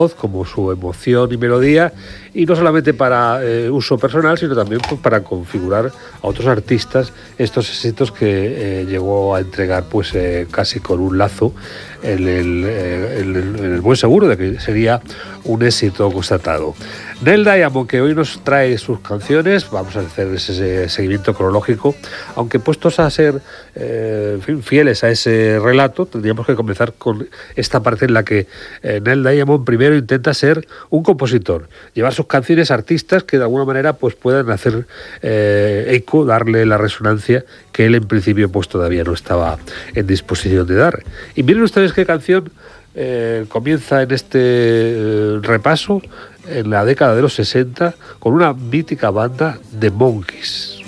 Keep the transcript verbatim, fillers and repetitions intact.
como su emoción y melodía, y no solamente para eh, uso personal, sino también pues, para configurar a otros artistas estos éxitos que eh, llegó a entregar pues eh, casi con un lazo en el, eh, en, el, en el buen seguro de que sería un éxito constatado. Neil Diamond, que hoy nos trae sus canciones, vamos a hacer ese seguimiento cronológico, aunque puestos a ser eh, en fin, fieles a ese relato, tendríamos que comenzar con esta parte en la que eh, Neil Diamond primero intenta ser un compositor, llevar sus canciones a artistas que de alguna manera pues puedan hacer eh, eco, darle la resonancia que él en principio pues todavía no estaba en disposición de dar. Y miren ustedes qué canción eh, comienza en este eh, repaso en la década de los sesenta con una mítica banda, The Monkees.